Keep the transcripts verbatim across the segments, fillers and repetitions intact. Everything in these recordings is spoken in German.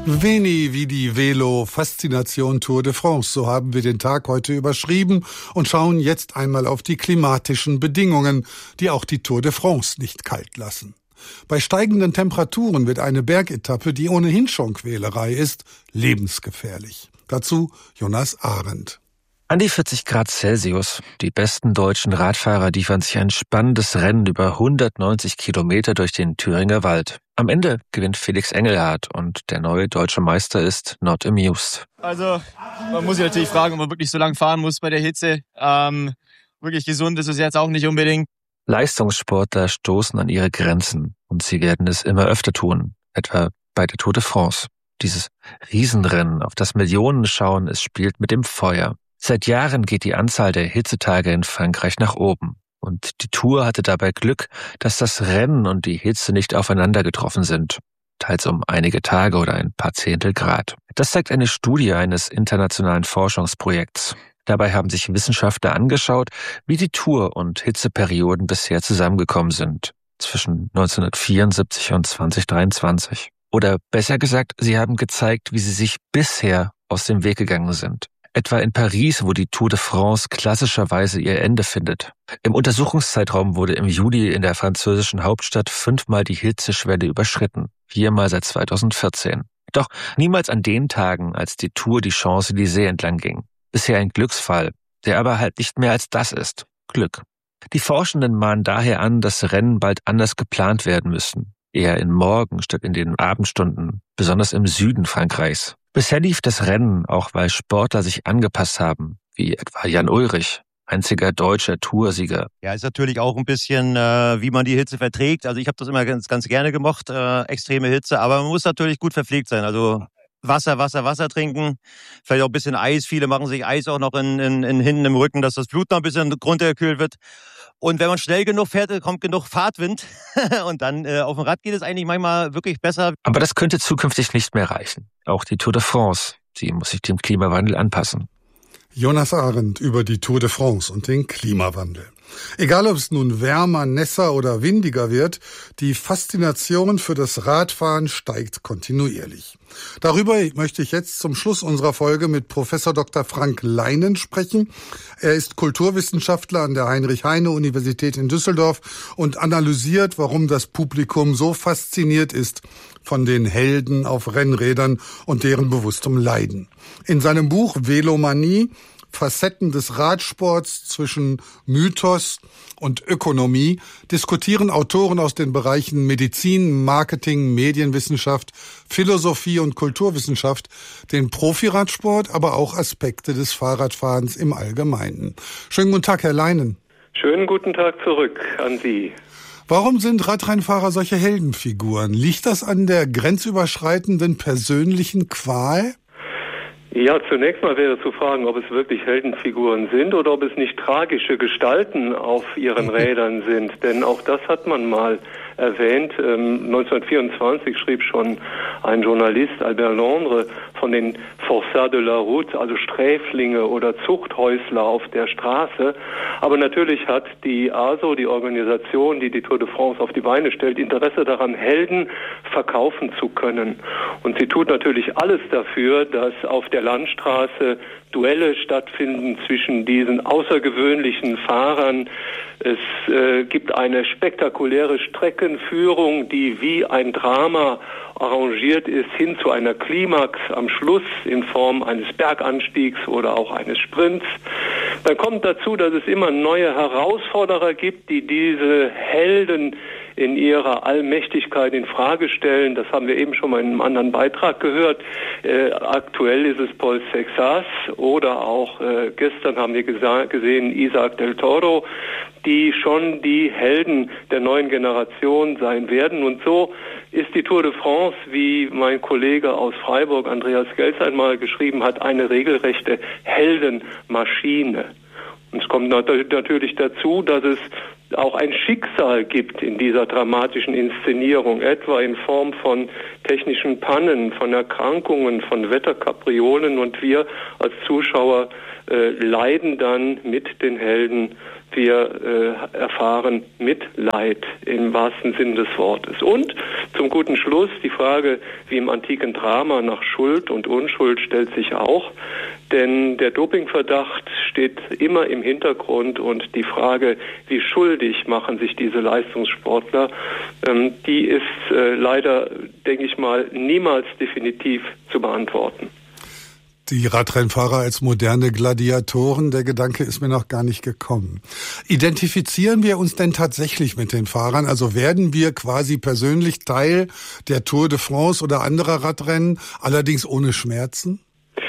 Veni Vidi Velo, Faszination Tour de France, so haben wir den Tag heute überschrieben und schauen jetzt einmal auf die klimatischen Bedingungen, die auch die Tour de France nicht kalt lassen. Bei steigenden Temperaturen wird eine Bergetappe, die ohnehin schon Quälerei ist, lebensgefährlich. Dazu Jonas Arendt. An die vierzig Grad Celsius. Die besten deutschen Radfahrer liefern sich ein spannendes Rennen über hundertneunzig Kilometer durch den Thüringer Wald. Am Ende gewinnt Felix Engelhardt und der neue deutsche Meister ist not amused. Also man muss sich natürlich fragen, ob man wirklich so lange fahren muss bei der Hitze. Ähm, wirklich gesund ist es jetzt auch nicht unbedingt. Leistungssportler stoßen an ihre Grenzen und sie werden es immer öfter tun, etwa bei der Tour de France. Dieses Riesenrennen, auf das Millionen schauen, es spielt mit dem Feuer. Seit Jahren geht die Anzahl der Hitzetage in Frankreich nach oben. Und die Tour hatte dabei Glück, dass das Rennen und die Hitze nicht aufeinander getroffen sind. Teils um einige Tage oder ein paar Zehntel Grad. Das zeigt eine Studie eines internationalen Forschungsprojekts. Dabei haben sich Wissenschaftler angeschaut, wie die Tour und Hitzeperioden bisher zusammengekommen sind. Zwischen neunzehnhundertvierundsiebzig und zweitausenddreiundzwanzig. Oder besser gesagt, sie haben gezeigt, wie sie sich bisher aus dem Weg gegangen sind. Etwa in Paris, wo die Tour de France klassischerweise ihr Ende findet. Im Untersuchungszeitraum wurde im Juli in der französischen Hauptstadt fünfmal die Hitzeschwelle überschritten. Viermal seit zweitausendvierzehn. Doch niemals an den Tagen, als die Tour die Champs-Élysées entlang ging. Bisher ein Glücksfall, der aber halt nicht mehr als das ist. Glück. Die Forschenden mahnen daher an, dass Rennen bald anders geplant werden müssen. Eher in Morgen statt in den Abendstunden, besonders im Süden Frankreichs. Bisher lief das Rennen, auch weil Sportler sich angepasst haben, wie etwa Jan Ullrich, einziger deutscher Toursieger. Ja, ist natürlich auch ein bisschen, äh, wie man die Hitze verträgt. Also ich habe das immer ganz, ganz gerne gemacht, äh, extreme Hitze, aber man muss natürlich gut verpflegt sein. Also Wasser, Wasser, Wasser trinken, vielleicht auch ein bisschen Eis. Viele machen sich Eis auch noch in, in, in hinten im Rücken, dass das Blut noch ein bisschen runtergekühlt wird. Und wenn man schnell genug fährt, kommt genug Fahrtwind und dann äh, auf dem Rad geht es eigentlich manchmal wirklich besser. Aber das könnte zukünftig nicht mehr reichen. Auch die Tour de France, sie muss sich dem Klimawandel anpassen. Jonas Arendt über die Tour de France und den Klimawandel. Egal, ob es nun wärmer, nässer oder windiger wird, die Faszination für das Radfahren steigt kontinuierlich. Darüber möchte ich jetzt zum Schluss unserer Folge mit Professor Doktor Frank Leinen sprechen. Er ist Kulturwissenschaftler an der Heinrich-Heine-Universität in Düsseldorf und analysiert, warum das Publikum so fasziniert ist von den Helden auf Rennrädern und deren bewusstem Leiden. In seinem Buch Velomanie Facetten des Radsports zwischen Mythos und Ökonomie diskutieren Autoren aus den Bereichen Medizin, Marketing, Medienwissenschaft, Philosophie und Kulturwissenschaft den Profiradsport, aber auch Aspekte des Fahrradfahrens im Allgemeinen. Schönen guten Tag, Herr Leinen. Schönen guten Tag zurück an Sie. Warum sind Radrennfahrer solche Heldenfiguren? Liegt das an der grenzüberschreitenden persönlichen Qual? Ja, zunächst mal wäre zu fragen, ob es wirklich Heldenfiguren sind oder ob es nicht tragische Gestalten auf ihren Rädern sind. Denn auch das hat man mal erwähnt. Ähm, neunzehnhundertvierundzwanzig schrieb schon ein Journalist, Albert Londres, von den Forçats de la Route, also Sträflinge oder Zuchthäusler auf der Straße. Aber natürlich hat die A S O, die Organisation, die die Tour de France auf die Beine stellt, Interesse daran, Helden verkaufen zu können. Und sie tut natürlich alles dafür, dass auf der Landstraße Duelle stattfinden zwischen diesen außergewöhnlichen Fahrern. Es äh, gibt eine spektakuläre Streckenführung, die wie ein Drama arrangiert ist, hin zu einer Klimax am Schluss in Form eines Berganstiegs oder auch eines Sprints. Dann kommt dazu, dass es immer neue Herausforderer gibt, die diese Helden in ihrer Allmächtigkeit in Frage stellen. Das haben wir eben schon mal in einem anderen Beitrag gehört. Äh, aktuell ist es Paul Sexas oder auch äh, gestern haben wir gesa- gesehen Isaac del Toro, die schon die Helden der neuen Generation sein werden. Und so ist die Tour de France, wie mein Kollege aus Freiburg, Andreas Gelz, einmal geschrieben hat, eine regelrechte Heldenmaschine. Und es kommt natürlich dazu, dass es auch ein Schicksal gibt in dieser dramatischen Inszenierung, etwa in Form von technischen Pannen, von Erkrankungen, von Wetterkapriolen, und wir als Zuschauer äh, leiden dann mit den Helden Wir äh, erfahren Mitleid im wahrsten Sinn des Wortes. Und zum guten Schluss die Frage, wie im antiken Drama, nach Schuld und Unschuld stellt sich auch. Denn der Dopingverdacht steht immer im Hintergrund und die Frage, wie schuldig machen sich diese Leistungssportler, ähm, die ist äh, leider, denke ich mal, niemals definitiv zu beantworten. Die Radrennfahrer als moderne Gladiatoren, der Gedanke ist mir noch gar nicht gekommen. Identifizieren wir uns denn tatsächlich mit den Fahrern? Also werden wir quasi persönlich Teil der Tour de France oder anderer Radrennen, allerdings ohne Schmerzen?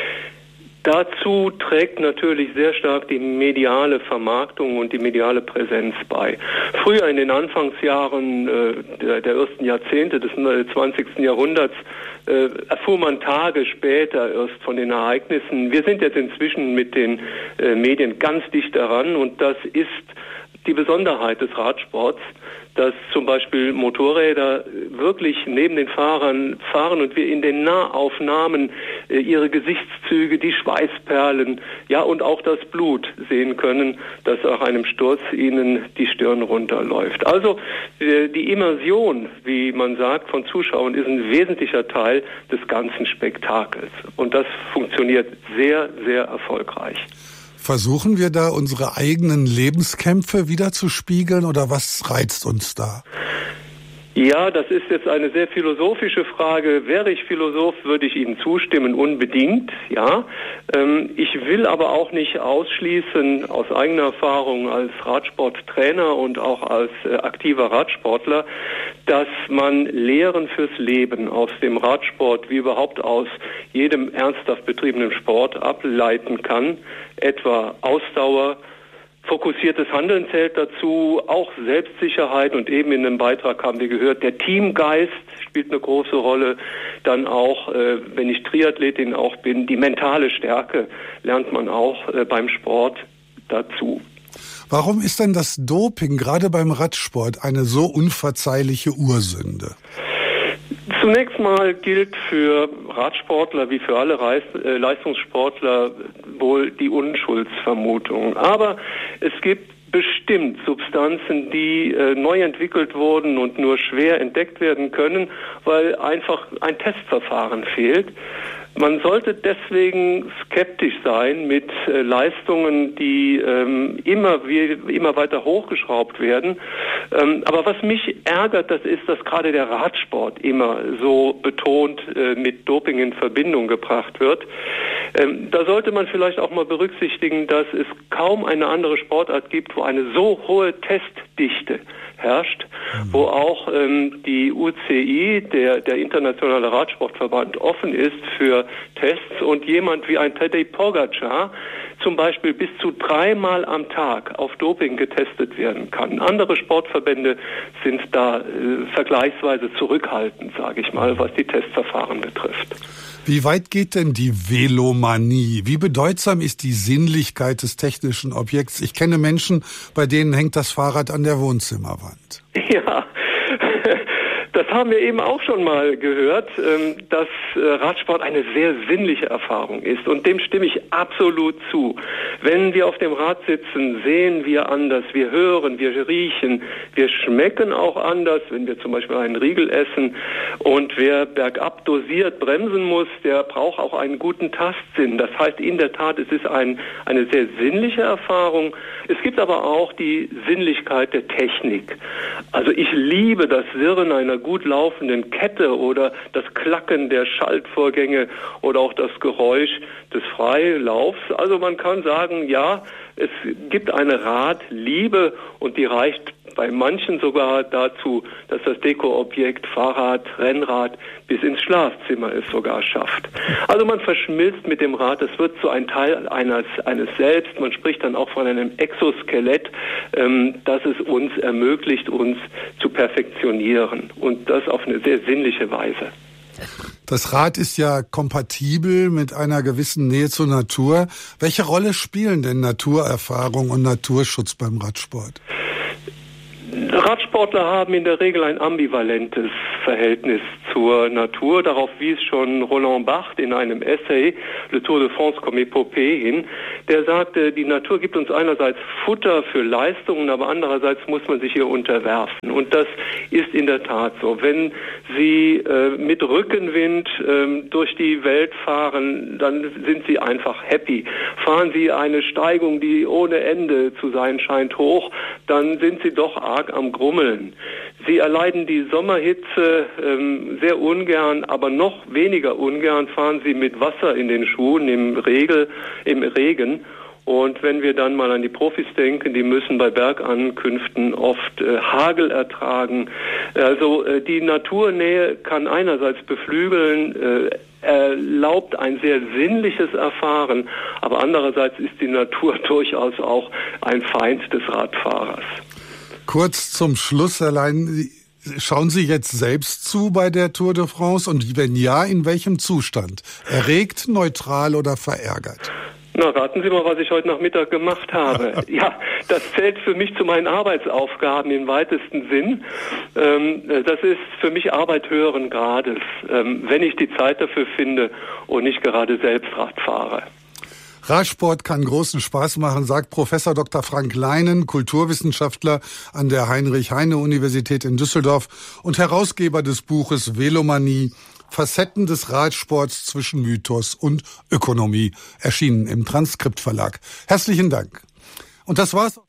Dazu trägt natürlich sehr stark die mediale Vermarktung und die mediale Präsenz bei. Früher in den Anfangsjahren äh, der, der ersten Jahrzehnte des zwanzigsten Jahrhunderts äh, erfuhr man Tage später erst von den Ereignissen. Wir sind jetzt inzwischen mit den äh, Medien ganz dicht daran und das ist die Besonderheit des Radsports, dass zum Beispiel Motorräder wirklich neben den Fahrern fahren und wir in den Nahaufnahmen äh, ihre Gesichtszüge, die Schweißperlen, ja und auch das Blut sehen können, das nach einem Sturz ihnen die Stirn runterläuft. Also äh, die Immersion, wie man sagt, von Zuschauern ist ein wesentlicher Teil des ganzen Spektakels. Und das funktioniert sehr, sehr erfolgreich. Versuchen wir da unsere eigenen Lebenskämpfe wieder zu spiegeln oder was reizt uns da? Ja, das ist jetzt eine sehr philosophische Frage. Wäre ich Philosoph, würde ich Ihnen zustimmen, unbedingt, ja. Ähm, ich will aber auch nicht ausschließen, aus eigener Erfahrung als Radsporttrainer und auch als äh, aktiver Radsportler, dass man Lehren fürs Leben aus dem Radsport wie überhaupt aus jedem ernsthaft betriebenen Sport ableiten kann, etwa Ausdauer, fokussiertes Handeln zählt dazu, auch Selbstsicherheit und eben in dem Beitrag haben wir gehört, der Teamgeist spielt eine große Rolle. Dann auch, äh, wenn ich Triathletin auch bin, die mentale Stärke lernt man auch äh, beim Sport dazu. Warum ist denn das Doping gerade beim Radsport eine so unverzeihliche Ursünde? Zunächst mal gilt für Radsportler wie für alle Reis, äh, Leistungssportler wohl die Unschuldsvermutung. Aber es gibt bestimmt Substanzen, die äh, neu entwickelt wurden und nur schwer entdeckt werden können, weil einfach ein Testverfahren fehlt. Man sollte deswegen skeptisch sein mit äh, Leistungen, die ähm, immer wie, immer weiter hochgeschraubt werden. Ähm, aber was mich ärgert, das ist, dass gerade der Radsport immer so betont äh, mit Doping in Verbindung gebracht wird. Ähm, da sollte man vielleicht auch mal berücksichtigen, dass es kaum eine andere Sportart gibt, wo eine so hohe Testdichte herrscht, mhm. wo auch ähm, die U C I, der, der internationale Radsportverband, offen ist für Tests und jemand wie ein Tadej Pogačar zum Beispiel bis zu dreimal am Tag auf Doping getestet werden kann. Andere Sportverbände sind da äh, vergleichsweise zurückhaltend, sage ich mal, was die Testverfahren betrifft. Wie weit geht denn die Velomanie? Wie bedeutsam ist die Sinnlichkeit des technischen Objekts? Ich kenne Menschen, bei denen hängt das Fahrrad an der Wohnzimmerwand. Ja, das haben wir eben auch schon mal gehört, dass Radsport eine sehr sinnliche Erfahrung ist. Und dem stimme ich absolut zu. Wenn wir auf dem Rad sitzen, sehen wir anders, wir hören, wir riechen, wir schmecken auch anders, wenn wir zum Beispiel einen Riegel essen. Und wer bergab dosiert bremsen muss, der braucht auch einen guten Tastsinn. Das heißt in der Tat, es ist ein, eine sehr sinnliche Erfahrung. Es gibt aber auch die Sinnlichkeit der Technik. Also ich liebe das Sirren einer gut laufenden Kette oder das Klacken der Schaltvorgänge oder auch das Geräusch des Freilaufs. Also man kann sagen, ja, es gibt eine Radliebe und die reicht bei manchen sogar dazu, dass das Dekoobjekt Fahrrad, Rennrad bis ins Schlafzimmer es sogar schafft. Also man verschmilzt mit dem Rad, es wird so ein Teil eines, eines Selbst. Man spricht dann auch von einem Exoskelett, ähm, das es uns ermöglicht, uns zu perfektionieren und das auf eine sehr sinnliche Weise. Das Rad ist ja kompatibel mit einer gewissen Nähe zur Natur. Welche Rolle spielen denn Naturerfahrung und Naturschutz beim Radsport? Radsportler haben in der Regel ein ambivalentes Verhältnis zur Natur. Darauf wies schon Roland Barthes in einem Essay, Le Tour de France comme Épopée, hin. Der sagte, die Natur gibt uns einerseits Futter für Leistungen, aber andererseits muss man sich ihr unterwerfen. Und das ist in der Tat so. Wenn Sie äh, mit Rückenwind äh, durch die Welt fahren, dann sind Sie einfach happy. Fahren Sie eine Steigung, die ohne Ende zu sein scheint, hoch, dann sind Sie doch arg am Grummeln. Sie erleiden die Sommerhitze ähm, sehr ungern, aber noch weniger ungern fahren Sie mit Wasser in den Schuhen im Regel, im Regen. Und wenn wir dann mal an die Profis denken, die müssen bei Bergankünften oft äh, Hagel ertragen. Also äh, die Naturnähe kann einerseits beflügeln, äh, erlaubt ein sehr sinnliches Erfahren, aber andererseits ist die Natur durchaus auch ein Feind des Radfahrers. Kurz zum Schluss, allein schauen Sie jetzt selbst zu bei der Tour de France und wenn ja, in welchem Zustand? Erregt, neutral oder verärgert? Na, raten Sie mal, was ich heute Nachmittag gemacht habe. Ja, das zählt für mich zu meinen Arbeitsaufgaben im weitesten Sinn. Ähm, das ist für mich Arbeit höheren Grades, ähm, wenn ich die Zeit dafür finde und nicht gerade selbst Rad fahre. Radsport kann großen Spaß machen, sagt Professor Doktor Frank Leinen, Kulturwissenschaftler an der Heinrich-Heine-Universität in Düsseldorf und Herausgeber des Buches Velomanie, Facetten des Radsports zwischen Mythos und Ökonomie, erschienen im Transkript-Verlag. Herzlichen Dank. Und das war's.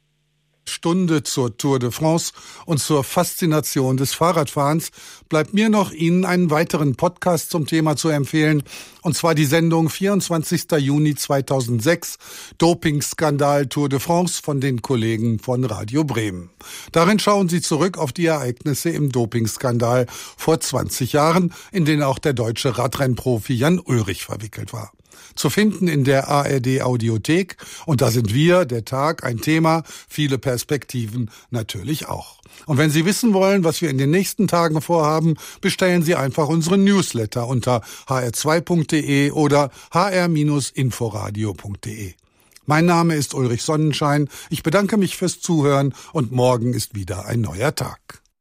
Stunde zur Tour de France und zur Faszination des Fahrradfahrens bleibt mir noch, Ihnen einen weiteren Podcast zum Thema zu empfehlen, und zwar die Sendung vierundzwanzigster Juni zweitausendsechs, Dopingskandal Tour de France von den Kollegen von Radio Bremen. Darin schauen sie zurück auf die Ereignisse im Dopingskandal vor zwanzig Jahren, in denen auch der deutsche Radrennprofi Jan Ullrich verwickelt war. Zu finden in der A R D Audiothek. Und da sind wir, der Tag, ein Thema, viele Perspektiven natürlich auch. Und wenn Sie wissen wollen, was wir in den nächsten Tagen vorhaben, bestellen Sie einfach unseren Newsletter unter h r zwei punkt d e oder h r inforadio punkt d e. Mein Name ist Ulrich Sonnenschein. Ich bedanke mich fürs Zuhören und morgen ist wieder ein neuer Tag.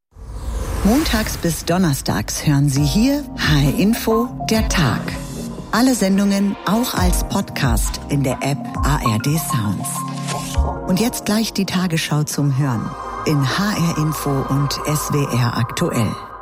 Montags bis donnerstags hören Sie hier H R Info, der Tag. Alle Sendungen auch als Podcast in der App A R D Sounds. Und jetzt gleich die Tagesschau zum Hören in H R Info und S W R aktuell.